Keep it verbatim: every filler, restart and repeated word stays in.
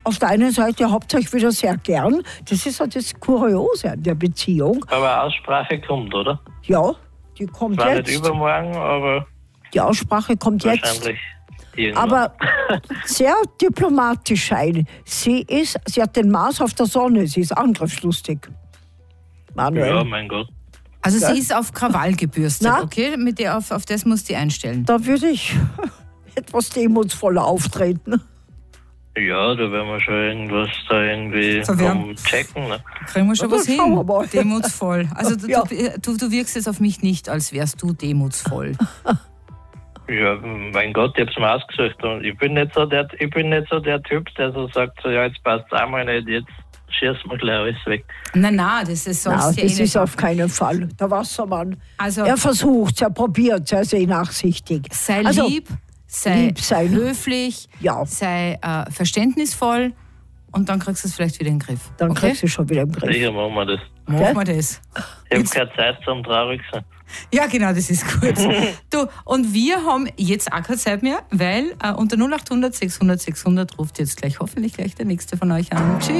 auf der einen Seite habt ihr euch wieder sehr gern. Das ist ja das Kuriose an der Beziehung. Aber Aussprache kommt, oder? Ja, die kommt Zwar jetzt. nicht übermorgen, aber Die Aussprache kommt jetzt. wahrscheinlich irgendwann. Aber sehr diplomatisch sein. Sie ist, sie hat den Mars auf der Sonne, sie ist angriffslustig. Manuel. Ja, mein Gott. Also Ja. sie ist auf Krawall gebürstet, Na? okay? Mit der, auf, auf das musst du dich einstellen. Da würde ich etwas demutsvoller auftreten. Ja, da werden wir schon irgendwas da irgendwie So, wir haben- um checken. Ne? Kriegen wir schon Na, was dann schauen wir hin. mal. Demutsvoll. Also du, Ja. du, du wirkst jetzt auf mich nicht, als wärst du demutsvoll. Ja, mein Gott, ich hab's mir ausgesucht. Und ich bin nicht so der, ich bin nicht so der Typ, der so sagt, so, ja, jetzt passt's einmal nicht, jetzt schießen wir gleich alles weg. Nein, nein, das ist sonst Nein, ja das eh ist nicht. auf keinen Fall. Der Wassermann. Also Er versucht, er probiert, er ist eh nachsichtig. sei Also, lieb, sei lieb sein. höflich, Ja. sei äh, verständnisvoll und dann kriegst du es vielleicht wieder in den Griff. Dann okay? kriegst du schon wieder im Griff. Sicher machen wir das. Machen wir das. Ich habe keine Zeit zum traurig sein. Ja, genau, das ist gut. Du, und wir haben jetzt auch keine Zeit mehr, weil äh, unter null acht hundert sechshundert sechshundert ruft jetzt gleich hoffentlich gleich der Nächste von euch an. Tschüss.